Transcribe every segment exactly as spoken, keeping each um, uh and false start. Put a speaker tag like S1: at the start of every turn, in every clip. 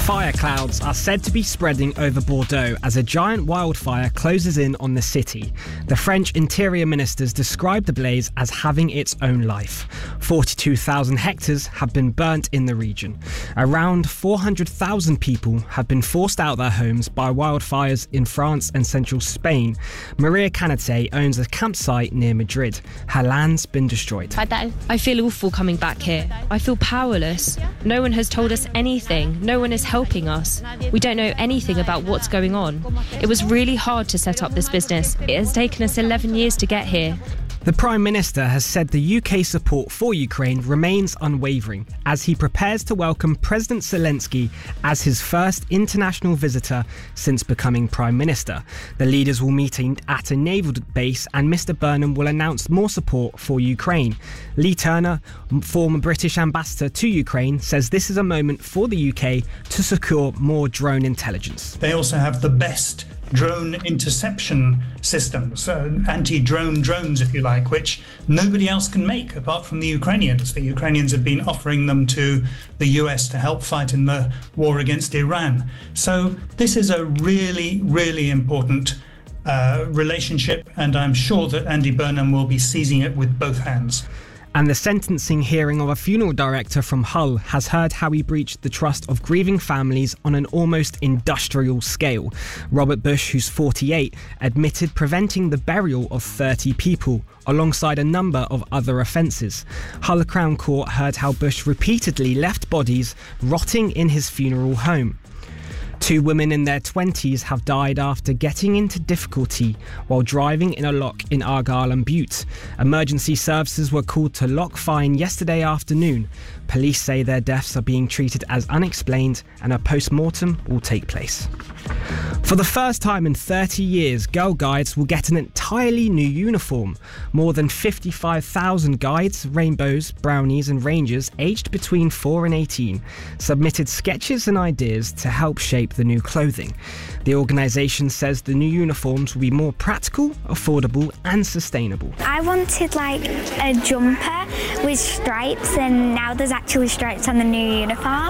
S1: Fire clouds are said to be spreading over Bordeaux as a giant wildfire closes in on the city. The French interior ministers described the blaze as having its own life. forty-two thousand hectares have been burnt in the region. Around four hundred thousand people have been forced out of their homes by wildfires in France and central Spain. Maria Canate owns a campsite near Madrid. Her land's been destroyed.
S2: I feel awful coming back here. I feel powerless. No one has told us anything. No one is helping us. We don't know anything about what's going on. It was really hard to set up this business. It has taken us eleven years to get here.
S1: The Prime Minister has said the U K support for Ukraine remains unwavering as he prepares to welcome President Zelensky as his first international visitor since becoming Prime Minister. The leaders will meet at a naval base and Mr Burnham will announce more support for Ukraine. Lee Turner, former British ambassador to Ukraine, says this is a moment for the U K to secure more drone intelligence.
S3: They also have the best drone interception systems, uh, anti-drone drones, if you like, which nobody else can make apart from the Ukrainians. The Ukrainians have been offering them to the U S to help fight in the war against Iran. So this is a really, really important uh, relationship, and I'm sure that Andy Burnham will be seizing it with both hands.
S1: And the sentencing hearing of a funeral director from Hull has heard how he breached the trust of grieving families on an almost industrial scale. Robert Bush, who's forty-eight, admitted preventing the burial of thirty people, alongside a number of other offences. Hull Crown Court heard how Bush repeatedly left bodies rotting in his funeral home. Two women in their twenties have died after getting into difficulty while driving in a lock in Argyll and Bute. Emergency services were called to Loch Fyne yesterday afternoon. Police say their deaths are being treated as unexplained and a post-mortem will take place. For the first time in thirty years, Girl Guides will get an entirely new uniform. More than fifty-five thousand guides, rainbows, brownies and rangers aged between four and eighteen submitted sketches and ideas to help shape the new clothing. The organisation says the new uniforms will be more practical, affordable and sustainable.
S4: I wanted like a jumper with stripes, and now there's actually stripes on the new uniform.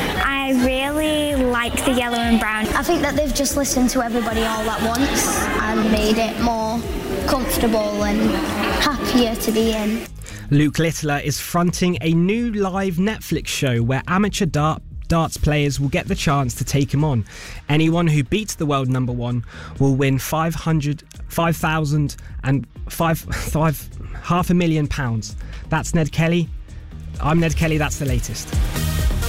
S4: I really like the yellow and brown.
S5: I think that they've just listened to everybody all at once and made it more comfortable and happier to be in.
S1: Luke Littler is fronting a new live Netflix show where amateur dart darts players will get the chance to take him on. Anyone who beats the world number one will win five hundred, five thousand and five, five, half a million pounds. That's Ned Kelly. I'm Ned Kelly, that's the latest.